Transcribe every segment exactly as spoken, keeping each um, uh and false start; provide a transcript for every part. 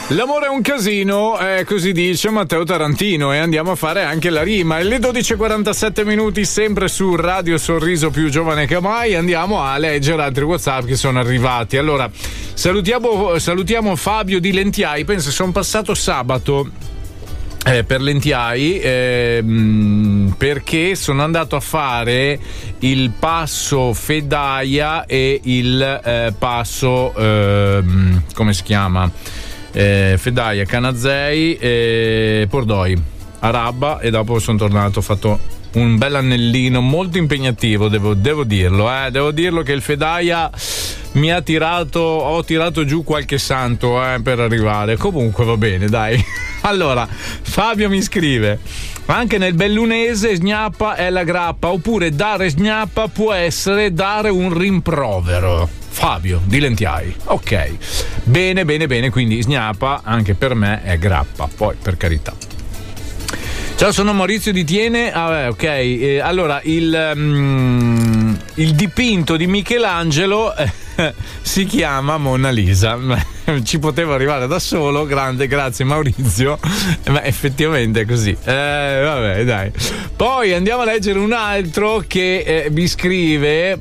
L'amore è un casino, eh, così dice Matteo Tarantino, e andiamo a fare anche la rima. Le dodici e quarantasette minuti, sempre su Radio Sorriso, più giovane che mai. Andiamo a leggere altri WhatsApp che sono arrivati. Allora, salutiamo, salutiamo Fabio di Lentiai. Penso sono passato sabato eh, per Lentiai eh, perché sono andato a fare il passo Fedaia e il eh, passo eh, come si chiama? Eh, Fedaia, Canazei e Pordoi a Rabba, e dopo sono tornato, ho fatto un bel anellino molto impegnativo, devo, devo dirlo eh. devo dirlo che il Fedaia mi ha tirato, ho tirato giù qualche santo eh, per arrivare. Comunque va bene, dai. Allora, Fabio mi scrive: anche nel bellunese sgnappa è la grappa, oppure dare sgnappa può essere dare un rimprovero. Fabio di Lentiai. Ok, bene bene bene, quindi sgnappa anche per me è grappa, poi per carità. Ciao, sono Maurizio di Tiene. Ah, beh, ok, eh, allora il, um, il dipinto di Michelangelo eh, si chiama Mona Lisa. Ci poteva arrivare da solo, grande, grazie Maurizio, ma effettivamente è così. Eh, vabbè, dai. Poi andiamo a leggere un altro che eh, mi scrive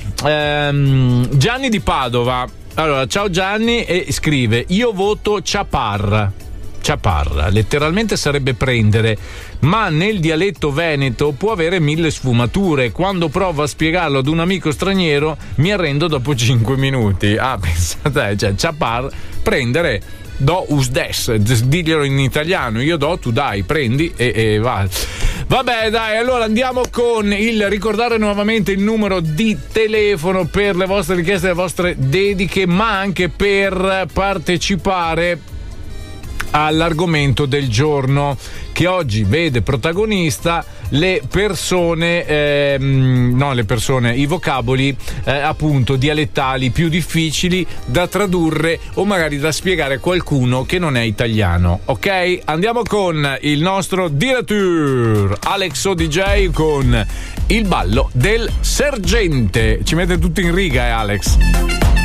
ehm, Gianni di Padova. Allora, ciao Gianni, e scrive: io voto Ciaparra. Ciaparra letteralmente sarebbe prendere, ma nel dialetto veneto può avere mille sfumature. Quando provo a spiegarlo ad un amico straniero mi arrendo dopo cinque minuti. Ah, pensate, cioè ciapar, prendere, do us des, diglielo in italiano, io do, tu dai, prendi e, e va. Vabbè, dai, allora andiamo con il ricordare nuovamente il numero di telefono per le vostre richieste, le vostre dediche, ma anche per partecipare all'argomento del giorno, che oggi vede protagonista le persone ehm, no le persone i vocaboli eh, appunto dialettali più difficili da tradurre o magari da spiegare a qualcuno che non è italiano. Ok, andiamo con il nostro direttore Alex O D J con il ballo del sergente. Ci mette tutto in riga, eh Alex.